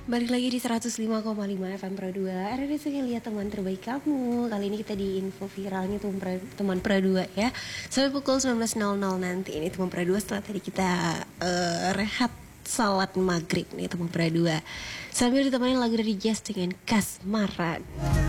Balik lagi di 105,5 FM Pro 2 RRD Suka Lihat Teman Terbaik Kamu. Kali ini kita di info viralnya teman Pro 2 ya. Sampai pukul 19.00 nanti. Ini teman Pro 2 setelah tadi kita rehat salat maghrib nih teman Pro 2. Sambil ditemani lagu dari Jazz dengan Kasmaran.